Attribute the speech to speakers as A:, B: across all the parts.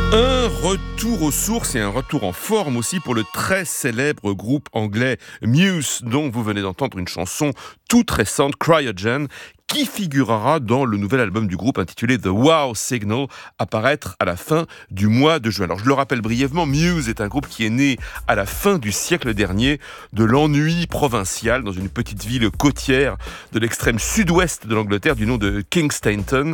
A: Un retour aux sources et un retour en forme aussi pour le très célèbre groupe anglais Muse, dont vous venez d'entendre une chanson toute récente, Cryogen, qui figurera dans le nouvel album du groupe intitulé The Wow Signal, à paraître à la fin du mois de juin. Alors je le rappelle brièvement, Muse est un groupe qui est né à la fin du siècle dernier de l'ennui provincial dans une petite ville côtière de l'extrême sud-ouest de l'Angleterre du nom de Kingstainton.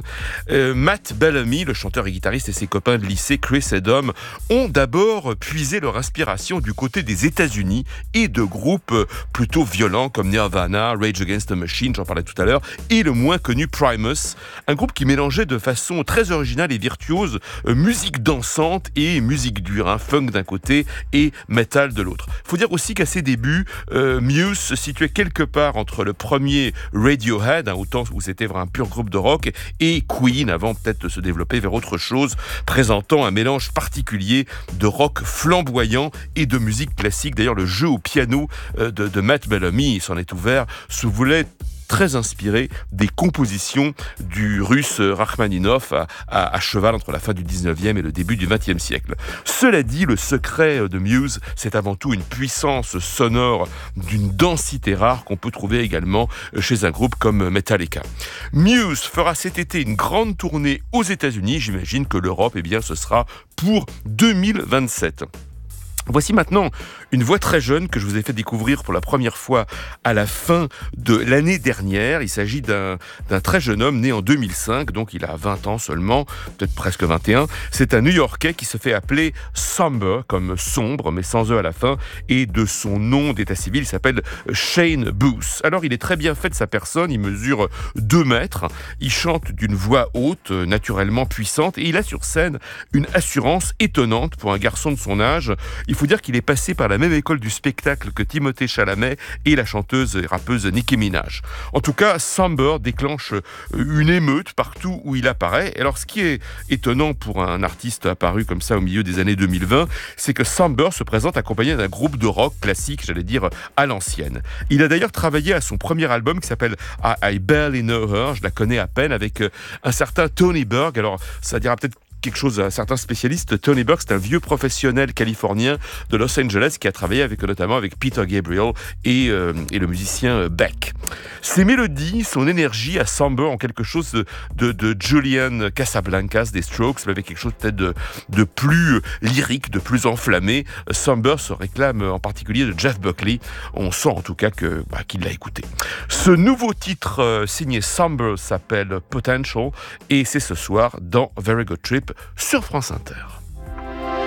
A: Matt Bellamy, le chanteur et guitariste, et ses copains de lycée Chris et Dom ont d'abord puisé leur inspiration du côté des États-Unis et de groupes plutôt violents comme Nirvana, Rage Against the Machine, j'en parlais tout à l'heure, et le moins connu Primus, un groupe qui mélangeait de façon très originale et virtuose musique dansante et musique dure, funk d'un côté et metal de l'autre. Il faut dire aussi qu'à ses débuts, Muse se situait quelque part entre le premier Radiohead, autant où c'était un pur groupe de rock, et Queen, avant peut-être de se développer vers autre chose, présentant un mélange particulier de rock flamboyant et de musique classique. D'ailleurs, le jeu au piano de Matt Bellamy, il s'en est ouvert, se voulait très inspiré des compositions du russe Rachmaninov à cheval entre la fin du 19e et le début du 20e siècle. Cela dit, le secret de Muse, c'est avant tout une puissance sonore d'une densité rare qu'on peut trouver également chez un groupe comme Metallica. Muse fera cet été une grande tournée aux États-Unis. J'imagine que l'Europe, ce sera pour 2027. Voici maintenant une voix très jeune que je vous ai fait découvrir pour la première fois à la fin de l'année dernière. Il s'agit d'un très jeune homme né en 2005, donc il a 20 ans seulement, peut-être presque 21. C'est un New-Yorkais qui se fait appeler Somber, comme sombre, mais sans E à la fin, et de son nom d'état civil, il s'appelle Shane Booth. Alors il est très bien fait de sa personne, il mesure 2 mètres, il chante d'une voix haute, naturellement puissante, et il a sur scène une assurance étonnante pour un garçon de son âge. Il faut dire qu'il est passé par la même école du spectacle que Timothée Chalamet et la chanteuse et rappeuse Nicki Minaj. En tout cas, Somber déclenche une émeute partout où il apparaît. Alors, ce qui est étonnant pour un artiste apparu comme ça au milieu des années 2020, c'est que Somber se présente accompagné d'un groupe de rock classique, j'allais dire à l'ancienne. Il a d'ailleurs travaillé à son premier album qui s'appelle I Barely Know Her, je la connais à peine, avec un certain Tony Berg. Alors, ça dira peut-être quelque chose à certains spécialistes. Tony Berg, c'est un vieux professionnel californien de Los Angeles qui a travaillé notamment avec Peter Gabriel et le musicien Beck. Ses mélodies, son énergie à Somber ont quelque chose de Julian Casablancas des Strokes, mais avec quelque chose peut-être de plus lyrique, de plus enflammé. Somber se réclame en particulier de Jeff Buckley. On sent en tout cas qu'il l'a écouté. Ce nouveau titre signé Somber s'appelle Potential et c'est ce soir dans Very Good Trip sur France Inter.